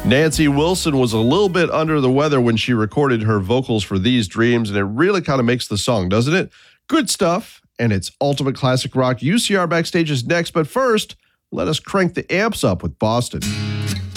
Nancy Wilson was a little bit under the weather when she recorded her vocals for These Dreams, and it really kind of makes the song, doesn't it? Good stuff, and it's ultimate classic rock. UCR Backstage is next, but first, let us crank the amps up with Boston.